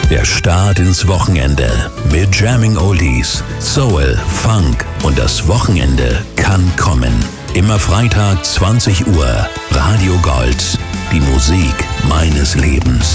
Der Start ins Wochenende mit Jamming Oldies, Soul, Funk und das Wochenende kann kommen. Immer Freitag 20 Uhr, Radio Gold, die Musik meines Lebens.